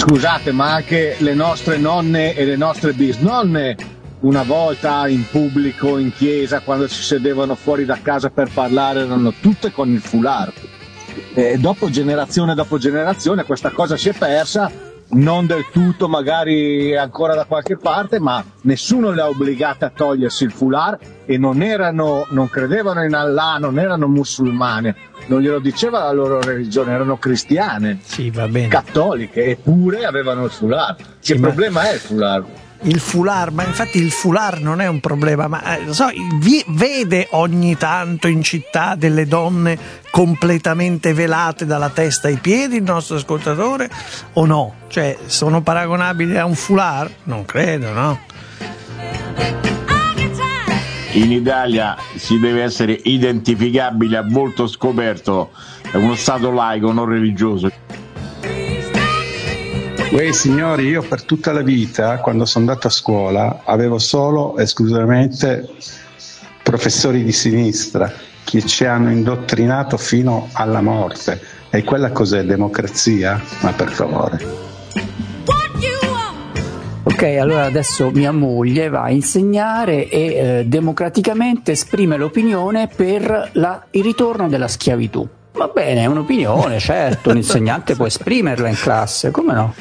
Scusate, ma anche le nostre nonne e le nostre bisnonne una volta in pubblico, in chiesa, quando si sedevano fuori da casa per parlare, erano tutte con il foulard. Dopo generazione questa cosa si è persa, non del tutto, magari ancora da qualche parte, ma nessuno le ha obbligate a togliersi il foulard e non credevano in Allah, non erano musulmane, non glielo diceva la loro religione, erano cristiane, sì, va bene, cattoliche, eppure avevano il foulard. Che problema è il foulard? Il foulard, ma infatti il foulard non è un problema, ma vede ogni tanto in città delle donne completamente velate dalla testa ai piedi il nostro ascoltatore o no? Cioè, sono paragonabili a un foulard? Non credo, no? In Italia si deve essere identificabile a volto scoperto, è uno stato laico, non religioso. Signori, io per tutta la vita, quando sono andato a scuola, avevo solo esclusivamente professori di sinistra che ci hanno indottrinato fino alla morte. E quella cos'è? Democrazia? Ma per favore. Ok, allora adesso mia moglie va a insegnare e democraticamente esprime l'opinione per il ritorno della schiavitù. Va bene, è un'opinione, certo, un insegnante può esprimerla in classe, come no?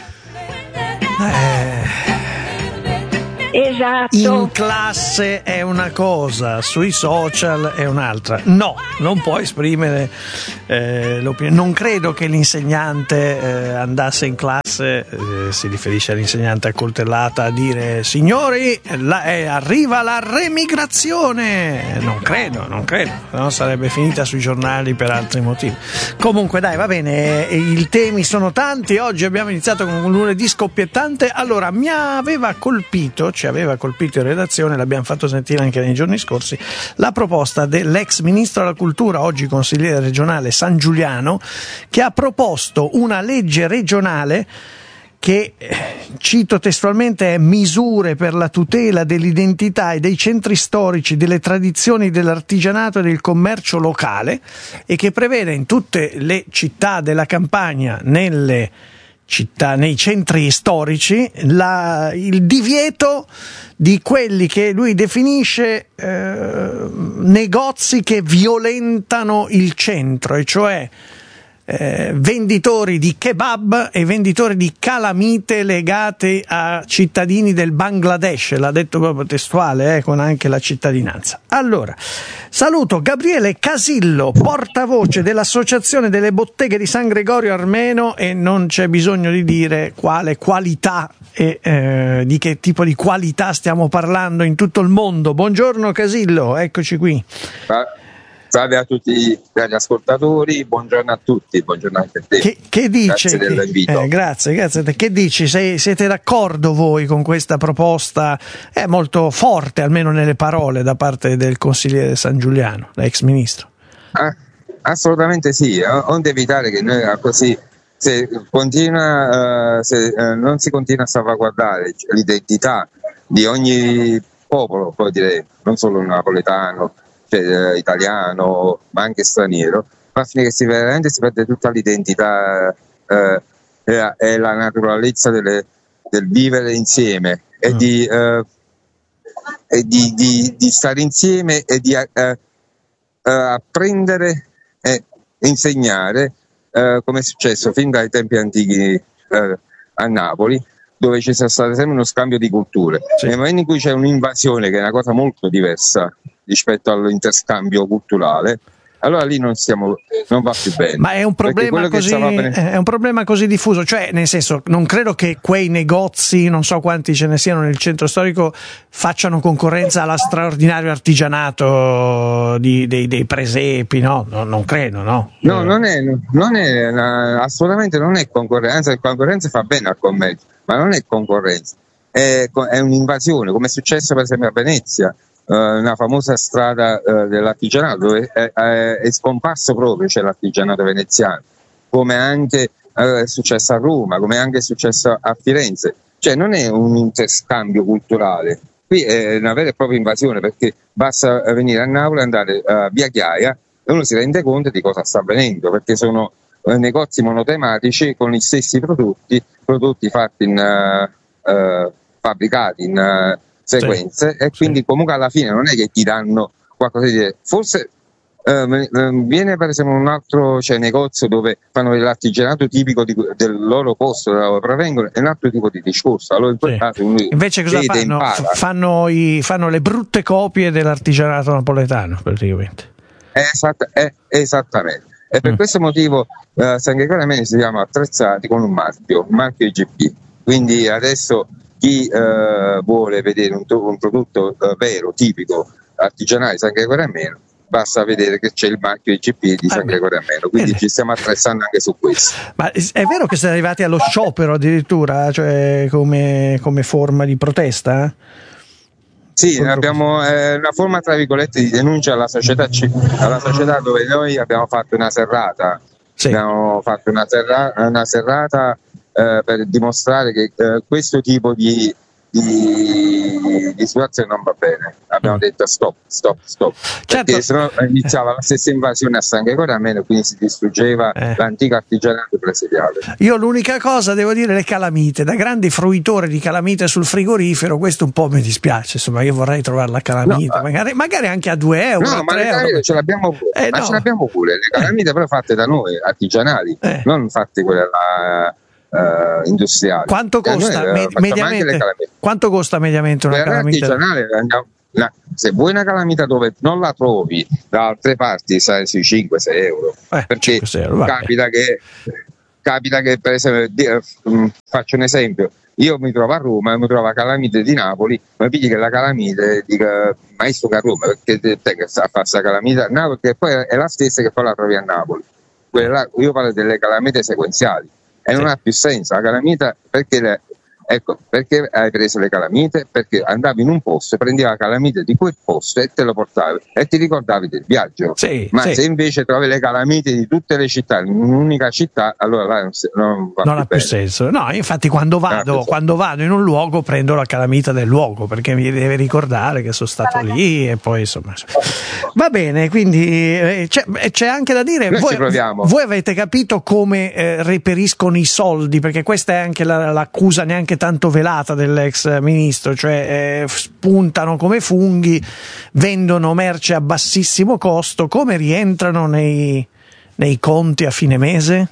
Esatto. In classe è una cosa, sui social è un'altra. No, non può esprimere l'opinione. Non credo che l'insegnante andasse in classe, si riferisce all'insegnante accoltellata, a dire: signori, arriva la remigrazione. Non credo, no, sarebbe finita sui giornali per altri motivi. Comunque dai, va bene, i temi sono tanti. Oggi abbiamo iniziato con un lunedì scoppiettante. Allora, ci aveva colpito in redazione, l'abbiamo fatto sentire anche nei giorni scorsi, la proposta dell'ex ministro della cultura, oggi consigliere regionale San Giuliano, che ha proposto una legge regionale che, cito testualmente, è misure per la tutela dell'identità e dei centri storici, delle tradizioni dell'artigianato e del commercio locale, e che prevede in tutte le città della Campania, nei centri storici, il divieto di quelli che lui definisce negozi che violentano il centro, e cioè venditori di kebab e venditori di calamite legati a cittadini del Bangladesh, l'ha detto proprio testuale, con anche la cittadinanza. Allora, saluto Gabriele Casillo, portavoce dell'Associazione delle Botteghe di San Gregorio Armeno, e non c'è bisogno di dire quale qualità e di che tipo di qualità stiamo parlando in tutto il mondo. Buongiorno Casillo, eccoci qui. Salve a tutti gli ascoltatori, buongiorno a tutti, buongiorno anche a te. Che dice? Grazie dell'invito. Grazie. Che dici? Siete d'accordo voi con questa proposta? È molto forte, almeno nelle parole, da parte del consigliere San Giuliano, da ex ministro. Assolutamente sì, onde evitare che noi così, se non si continua a salvaguardare l'identità di ogni popolo, poi direi, non solo napoletano, italiano, ma anche straniero, fa finire che veramente si perde tutta l'identità e la naturalezza del vivere insieme e di stare insieme e di apprendere e insegnare, come è successo fin dai tempi antichi a Napoli, dove c'è stato sempre uno scambio di culture. Sì. Nel momento in cui c'è un'invasione, che è una cosa molto diversa rispetto all'interscambio culturale, allora lì non va più bene. Ma è un problema così diffuso, cioè, nel senso, non credo che quei negozi, non so quanti ce ne siano nel centro storico, facciano concorrenza alla straordinario artigianato dei presepi, no? Non credo, no? No, assolutamente non è concorrenza. La concorrenza fa bene al commercio, ma non è concorrenza, è un'invasione, come è successo per esempio a Venezia. Una famosa strada dell'artigianato dove è scomparso proprio, c'è l'artigianato veneziano, come anche è successo a Roma, come anche è successo a Firenze. Cioè non è un interscambio culturale, qui è una vera e propria invasione, perché basta venire a Napoli, andare a Via Chiaia e uno si rende conto di cosa sta avvenendo, perché sono negozi monotematici con gli stessi prodotti fatti fabbricati in sequenze, e quindi comunque alla fine non è che ti danno qualcosa di dire. Forse viene per esempio un altro negozio dove fanno l'artigianato tipico del loro posto, da dove provengono, è un altro tipo di discorso. Allora in quel caso invece cosa fanno? Fanno le brutte copie dell'artigianato napoletano praticamente. Esattamente. E per questo motivo San Gregorio Armenio si siamo attrezzati con un marchio IGP. Quindi adesso chi vuole vedere un prodotto vero, tipico, artigianale di San Gregorio Armenio, basta vedere che c'è il marchio IGP di San Gregorio Armenio, quindi ci stiamo attrezzando anche su questo. Ma è vero che siete arrivati allo sciopero addirittura, cioè come forma di protesta? Sì, abbiamo una forma tra virgolette di denuncia alla società dove noi abbiamo fatto una serrata. Sì. Abbiamo fatto una serrata per dimostrare che questo tipo di situazione non va bene. Abbiamo detto stop, certo. Perché sennò iniziava la stessa invasione a San Gregorio Armenio, quindi si distruggeva l'antico artigianato presidiale. Io l'unica cosa devo dire, le calamite, da grande fruitore di calamite sul frigorifero, questo un po' mi dispiace, insomma io vorrei trovare la calamita, magari anche a 2 euro. No, ma le calamite ce l'abbiamo pure, ce l'abbiamo pure, le calamite però fatte da noi, artigianali, non fatte quelle industriali. Quanto costa mediamente una calamita? Artigianale, se vuoi una calamita dove non la trovi da altre parti, sai, sui 5-6 euro, perché 5-6 euro, capita che per esempio faccio un esempio, io mi trovo a Roma e mi trovo a calamite di Napoli, ma vedi che la calamite dico maestro che a Roma, perché te che sta a fare questa calamita a Napoli, che poi è la stessa che poi la trovi a Napoli. Io parlo delle calamite sequenziali. E non ha più senso la calamita, perché hai preso le calamite? Perché andavi in un posto, prendevi la calamite di quel posto e te lo portavi e ti ricordavi del viaggio. Se invece trovi le calamite di tutte le città in un'unica città, allora là non ha più senso. No, infatti quando vado in un luogo prendo la calamita del luogo, perché mi deve ricordare che sono stato lì, e poi insomma va bene. Quindi c'è anche da dire, voi avete capito come reperiscono i soldi, perché questa è anche l'accusa neanche tanto velata dell'ex ministro, cioè spuntano come funghi, vendono merce a bassissimo costo. Come rientrano nei conti a fine mese?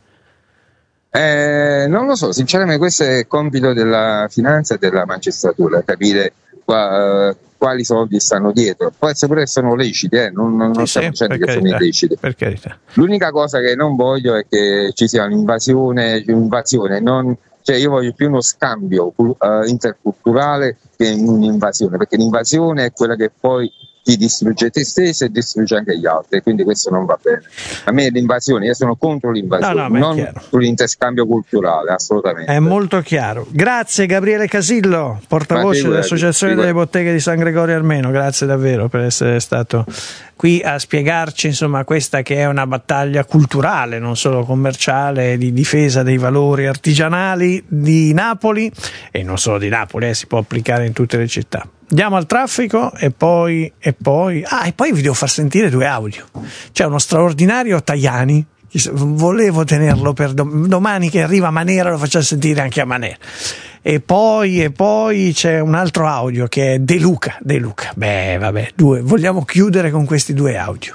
Non lo so, sinceramente questo è compito della finanza e della magistratura, capire quali soldi stanno dietro. Può essere pure che sono leciti, non stiamo dicendo che sono illeciti. Per carità. L'unica cosa che non voglio è che ci sia un'invasione, cioè io voglio più uno scambio interculturale che un'invasione, perché l'invasione è quella che poi ti distrugge te stesso e distrugge anche gli altri, quindi questo non va bene. A me l'invasione, io sono contro l'invasione, non sull'interscambio culturale, assolutamente. È molto chiaro. Grazie Gabriele Casillo, portavoce dell'Associazione delle Botteghe di San Gregorio Armenio, grazie davvero per essere stato qui a spiegarci insomma questa che è una battaglia culturale, non solo commerciale, di difesa dei valori artigianali di Napoli, e non solo di Napoli, si può applicare in tutte le città. Andiamo al traffico e poi vi devo far sentire 2 audio. C'è uno straordinario Tajani, volevo tenerlo per domani che arriva Manera, lo facciamo sentire anche a Manera. E poi c'è un altro audio che è De Luca. Beh, vabbè, 2. Vogliamo chiudere con questi 2 audio.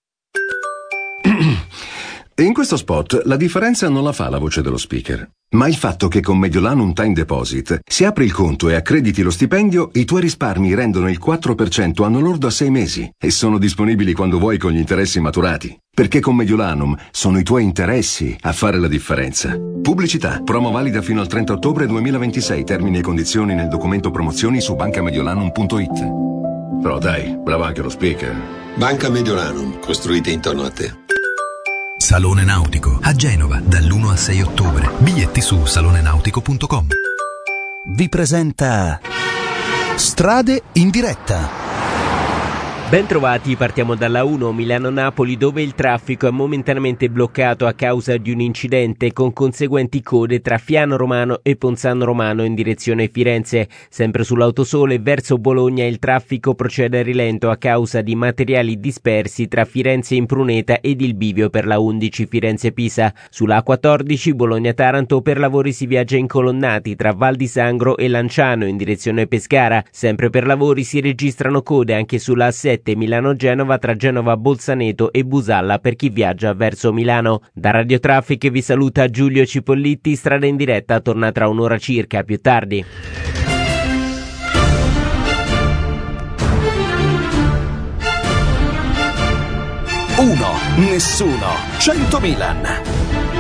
In questo spot la differenza non la fa la voce dello speaker, ma il fatto che con Mediolanum Time Deposit, se apri il conto e accrediti lo stipendio, i tuoi risparmi rendono il 4% anno lordo a 6 mesi e sono disponibili quando vuoi con gli interessi maturati. Perché con Mediolanum sono i tuoi interessi a fare la differenza. Pubblicità. Promo valida fino al 30 ottobre 2026. Termini e condizioni nel documento promozioni su bancamediolanum.it. Però dai, bravo anche lo speaker. Banca Mediolanum, costruite intorno a te. Salone Nautico a Genova dall'1 al 6 ottobre. Biglietti su salonenautico.com. Vi presenta Strade in diretta. Bentrovati, partiamo dalla 1 Milano-Napoli, dove il traffico è momentaneamente bloccato a causa di un incidente con conseguenti code tra Fiano Romano e Ponzano Romano in direzione Firenze. Sempre sull'Autosole verso Bologna il traffico procede a rilento a causa di materiali dispersi tra Firenze Impruneta ed il bivio per la 11 Firenze-Pisa. Sulla A14 Bologna-Taranto per lavori si viaggia incolonnati tra Val di Sangro e Lanciano in direzione Pescara. Sempre per lavori si registrano code anche sulla A7 Milano-Genova tra Genova Bolzaneto e Busalla per chi viaggia verso Milano. Da Radio Traffic vi saluta Giulio Cipollitti, strada in diretta torna tra un'ora circa, più tardi. Uno, nessuno, 100 Milan.